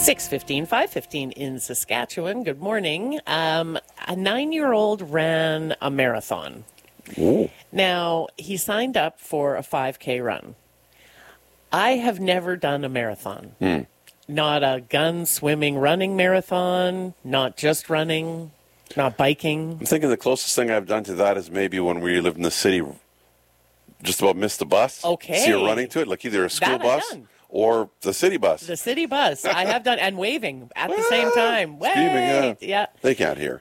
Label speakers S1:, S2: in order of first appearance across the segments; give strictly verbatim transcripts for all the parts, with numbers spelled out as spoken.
S1: six fifteen, five fifteen in Saskatchewan. Good morning. Um, a nine-year-old ran a marathon.
S2: Ooh.
S1: Now, he signed up for a five K run. I have never done a marathon.
S2: Mm.
S1: Not a gun, swimming, running marathon, not just running, not biking.
S2: I'm thinking the closest thing I've done to that is maybe when we lived in the city, just about missed the bus.
S1: Okay.
S2: So you're running to it, like either a school
S1: That I've
S2: bus
S1: done.
S2: or the city bus.
S1: The city bus. I have done, and waving at the same time.
S2: Screaming, yeah.
S1: Wait! Yeah.
S2: They can't hear.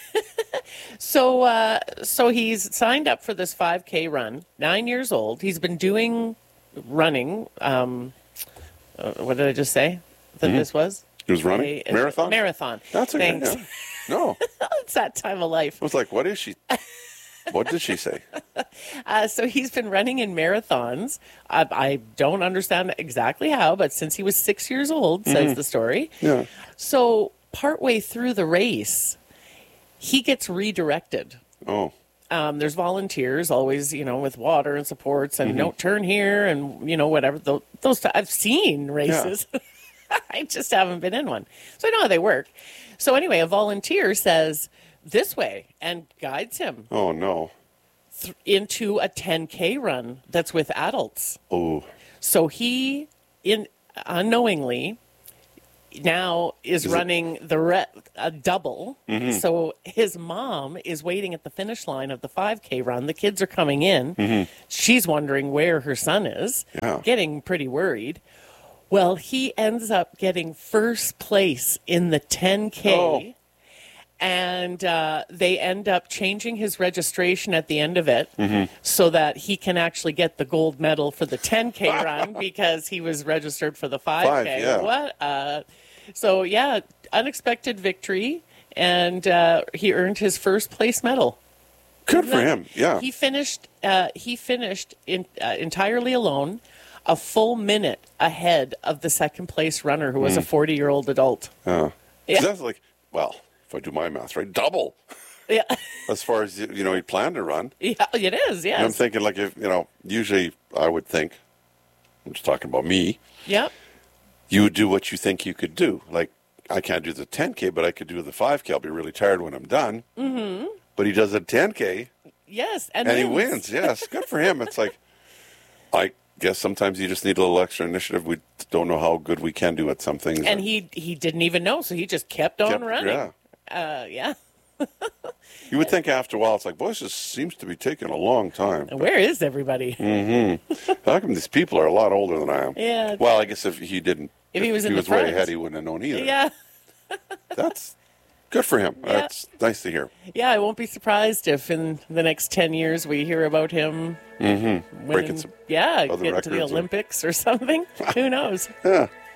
S1: So, uh, so he's signed up for this five K run. Nine years old. He's been doing running. Um, uh, what did I just say that
S2: Mm-hmm.
S1: this was?
S2: He was running?
S1: A-
S2: Marathon?
S1: Marathon.
S2: That's okay.
S1: Thanks.
S2: Yeah. No.
S1: It's that time of life.
S2: I was like, what is she? What did she say?
S1: Uh, so he's been running in marathons. I, I don't understand exactly how, but since he was six years old, says the story.
S2: Yeah.
S1: So partway through the race, he gets redirected.
S2: Oh.
S1: Um, there's volunteers always, you know, with water and supports and no turn here and, you know, whatever. Those, those t- I've seen races. I just haven't been in one. So I know how they work. So anyway, a volunteer says this way and guides him
S2: Oh, no.
S1: th- into a ten K run that's with adults.
S2: Oh.
S1: So he, in unknowingly, now is,
S2: Is it-
S1: running the re- a double.
S2: Mm-hmm.
S1: So his mom is waiting at the finish line of the five K run. The kids are coming in. She's wondering where her son is,
S2: Mm-hmm. Yeah.
S1: getting pretty worried. Well, he ends up getting first place in the ten K.
S2: Oh.
S1: And uh, they end up changing his registration at the end of it
S2: Mm-hmm.
S1: so that he can actually get the gold medal for the ten K run because he was registered for the five K.
S2: Five, yeah.
S1: What? Uh, so, yeah, unexpected victory, and uh, he earned his first place medal.
S2: Good for him. Yeah.
S1: He finished. Uh, he finished in, uh, entirely alone, a full minute ahead of the second place runner, who was
S2: Mm.
S1: a forty-year-old adult.
S2: Yeah. 'Cause
S1: Yeah.
S2: That's like, well, if I do my math right, double
S1: Yeah,
S2: as far as, you know, he planned to run.
S1: yeah, it is.
S2: And I'm
S1: Yes.
S2: thinking, like, if, you know, usually I would think, I'm just talking about me,
S1: Yep.
S2: you would do what you think you could do. Like, I can't do the ten K, but I could do the five K. I'll be really tired when I'm done. Mm-hmm. But he does a ten K,
S1: Yes, and,
S2: and he wins. Yes, good for him. It's like, I guess sometimes you just need a little extra initiative. We don't know how good we can do at some things.
S1: And he he didn't even know, so he just kept on
S2: Kept-
S1: running.
S2: yeah.
S1: Uh, yeah.
S2: You would think after a while, it's like, boy, this just seems to be taking a long time.
S1: And where is everybody?
S2: How come these people are a lot older than I am?
S1: Yeah.
S2: Well, I guess if he didn't,
S1: If he was in
S2: he
S1: the
S2: was way
S1: front.
S2: ahead, he wouldn't have known either.
S1: Yeah.
S2: That's good for him.
S1: Yeah.
S2: That's nice to hear.
S1: Yeah, I won't be surprised if in the next ten years we hear about him
S2: Mm-hmm. Breaking
S1: winning,
S2: some
S1: yeah,
S2: other
S1: get to the
S2: records or-
S1: Olympics or something. Who knows?
S2: Yeah.